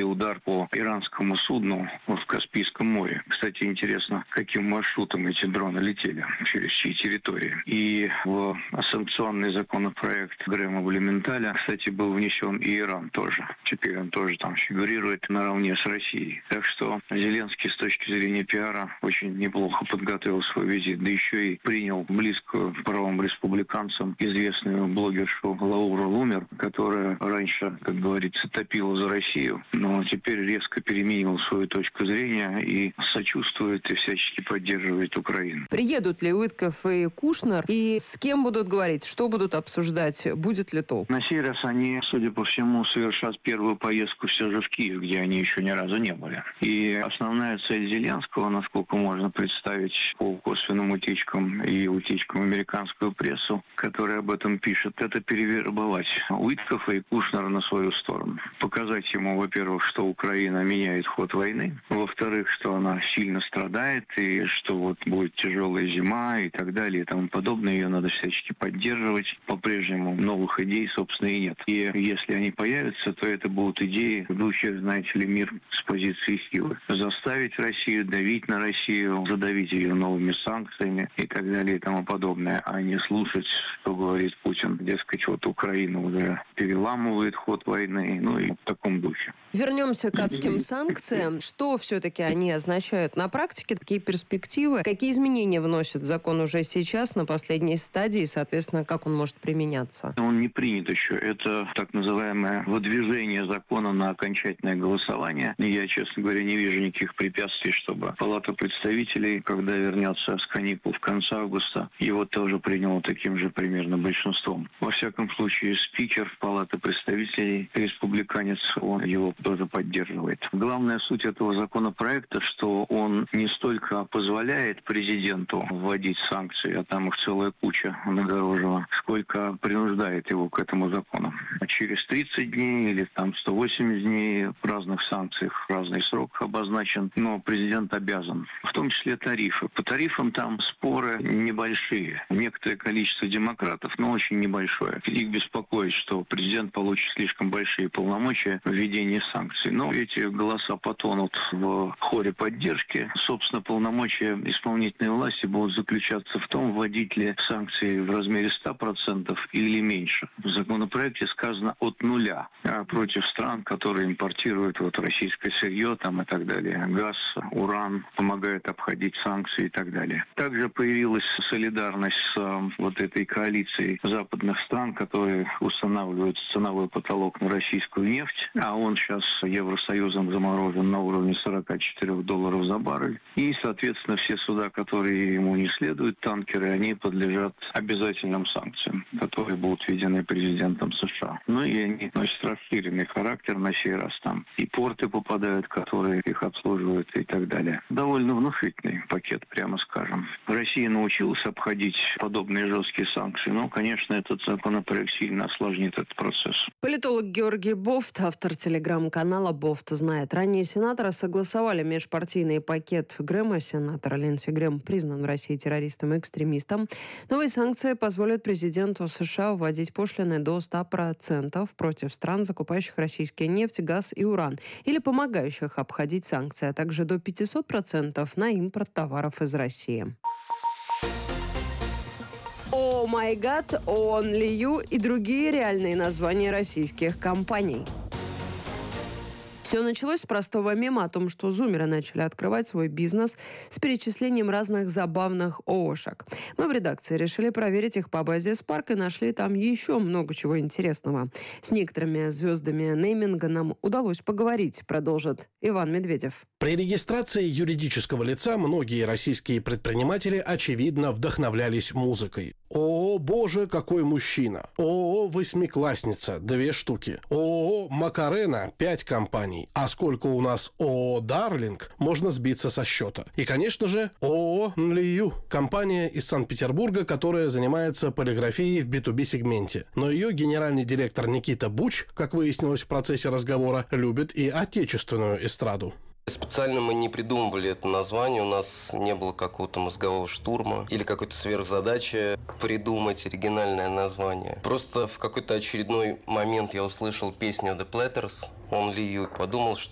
нанесли удар по иранскому судну в Каспийском море. Кстати, интересно, каким маршрутом эти дроны летели, через чьи территории. И в санкционный законопроект Грэма Блюменталя, кстати, был внесен и Иран тоже. Теперь он тоже там фигурирует наравне с Россией. Так что Зеленский с точки зрения пиара очень неплохо подготовил свой визит. Да еще и принял близкую правым республиканцам известную блогершу Лауру Лумер, которая раньше, как говорится, топила за Россию, но теперь резко переменила свою точку зрения и сочувствует и всячески поддерживает Украину. Приедут ли Уитков и Кушнер? И с кем будут говорить? Что будут обсуждать? Будет ли толк? На сей раз они, судя по всему, совершат первую поездку все же в Киев, где они еще ни разу не были. И основная цель Зеленского, насколько можно представить по косвенным утечкам и утечкам в американскую прессу, которая об этом пишет, это перевербовать Уиткофа и Кушнера на свою сторону. Показать ему, во-первых, что Украина меняет ход войны, во-вторых, что она сильно страдает и что вот будет тяжелая зима и так далее и тому подобное. Ее надо всячески поддерживать. По-прежнему новых идей, собственно, и нет. И если они появятся, то это будут идеи в духе, знаете ли, мир с позиции силы. Заставить Россию, давить на Россию, задавить ее новыми санкциями и так далее и тому подобное, а не слушать, что говорит Путин. Дескать, вот Украина уже переламывает ход войны, ну и в таком духе. Вернемся к адским санкциям. Что все-таки они означают на практике? Какие перспективы? Какие изменения вносит закон уже сейчас на последней стадии? Соответственно, как он может применяться? Он не принят еще. Это так называемое выдвижение закона на окончательное голосование. Я, честно говоря, не вижу никаких препятствий, чтобы Палата представителей, когда вернется с каникул в конце августа, его тоже приняла таким же примерно большинством. Во всяком случае, спикер Палаты представителей, республиканец, он его тоже поддерживает. Главная суть этого законопроекта, что он не столько позволяет президенту вводить санкции, а там их целая куча нагорожена, сколько принуждает его к этому закону. Через 30 дней или там 180 дней в разных санкциях разный срок обозначен, но президент обязан. В том числе тарифы. По тарифам там споры небольшие. Некоторое количество демократов, но очень небольшое. Их беспокоит, что президент получит слишком большие полномочия в введении санкций. Но эти голоса потонут в хоре поддержки. Собственно, полномочия исполнительной власти будут заключаться в том, вводить ли санкции в размере 100% или меньше. В законопроекте сказано от нуля против стран, которые импортируют вот российское сырье там и так далее. Газ, уран, помогают обходить санкции и так далее. Также появилась солидарность с вот этой коалицией западных стран, которые устанавливают ценовой потолок на российскую нефть, а он сейчас Евросоюзом заморожен на уровне $44 за баррель. И, соответственно, все суда, которые ему не следуют, танкеры, они подлежат обязательным санкциям, которые будут введены президентом США. Ну и они носят расширенный характер на сей раз там. И порты попадают, которые их обслуживают и так далее. Довольно внушительный пакет, прямо скажем. Россия научилась обходить подобные жесткие санкции, но, конечно, этот законопроект сильно осложнит этот процесс. Политолог Георгий Бофт, автор телеграм-канала «Бофт знает». Ранее сенаторы согласовали межпартийный пакет Грэма. Сенатор Линдси Грэм признан в России террористом и экстремистом. Новые санкции позволят президенту США вводить пошлины до 100% против стран, закупающих российские нефть, газ и уран, или помогающих обходить санкции, а также до 500% на импорт товаров из России. О май гад, Only You и другие реальные названия российских компаний. Все началось с простого мема о том, что зумеры начали открывать свой бизнес с перечислением разных забавных ООшек. Мы в редакции решили проверить их по базе Spark и нашли там еще много чего интересного. С некоторыми звездами нейминга нам удалось поговорить, продолжит Иван Медведев. При регистрации юридического лица многие российские предприниматели, очевидно, вдохновлялись музыкой. ООО «Боже, какой мужчина», ООО «Восьмиклассница» 2 штуки, ООО «Макарена» 5 компаний, а сколько у нас ООО «Дарлинг» можно сбиться со счета. И, конечно же, ООО «Нлию», компания из Санкт-Петербурга, которая занимается полиграфией в B2B-сегменте. Но ее генеральный директор Никита Буч, как выяснилось в процессе разговора, любит и отечественную эстраду. Специально мы не придумывали это название, у нас не было какого-то мозгового штурма или какой-то сверхзадачи придумать оригинальное название. Просто в какой-то очередной момент я услышал песню The Platters, Only You, подумал, что